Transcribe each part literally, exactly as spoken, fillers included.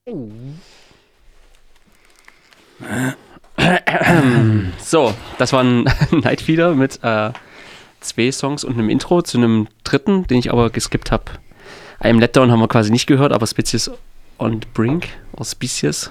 So, das war ein Nightfeeder mit äh, zwei Songs und einem Intro zu einem dritten, den ich aber geskippt habe. I'm Letdown haben wir quasi nicht gehört, aber Species on the Brink oder Species.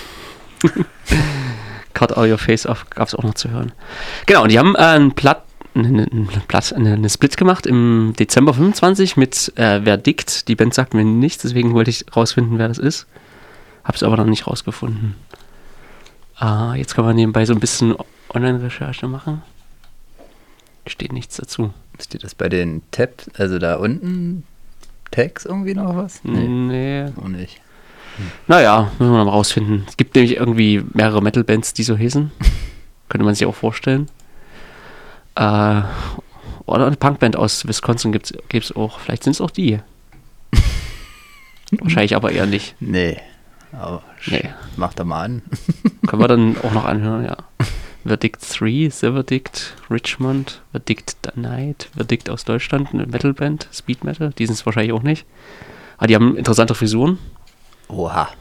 Cut All Your Face Off gab es auch noch zu hören. Genau, und die haben äh, ein Platt, eine, eine, eine, eine Split gemacht im Dezember fünfundzwanzig mit äh, Verdict. Die Band sagt mir nichts, deswegen wollte ich rausfinden, wer das ist. Hab's aber noch nicht rausgefunden. Ah, jetzt kann man nebenbei so ein bisschen Online-Recherche machen. Steht nichts dazu. Steht das bei den Tabs, also da unten, Tags irgendwie noch was? Nee. nee. Auch nicht. Hm. Naja, müssen wir noch mal rausfinden. Es gibt nämlich irgendwie mehrere Metal-Bands, die so heißen. Könnte man sich auch vorstellen. Äh, oder eine Punkband aus Wisconsin gibt's, gibt's auch. Vielleicht sind es auch die. Wahrscheinlich aber eher nicht. Nee. Aber nee. Mach da mal an. Können wir dann auch noch anhören, ja. Verdict drei, The Verdict, Richmond, Verdict the Night, Verdict aus Deutschland, eine Metalband, Speed Metal, die sind es wahrscheinlich auch nicht. Aber die haben interessante Frisuren. Oha.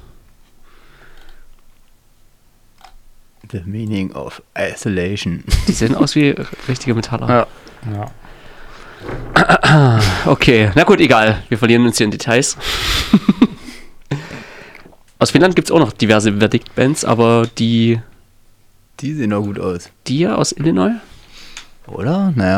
The Meaning of Isolation. Die sehen aus wie richtige Metaller. Ja. ja. Okay, na gut, egal. Wir verlieren uns hier in Details. Aus Finnland gibt es auch noch diverse Verdict-Bands, aber die... Die sehen auch gut aus. Die hier aus Illinois? Oder? Naja.